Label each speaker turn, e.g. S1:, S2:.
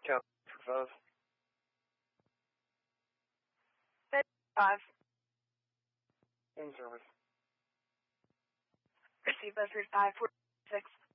S1: Count for 5.
S2: 5.
S1: In service.
S2: Receive Buzzard 546.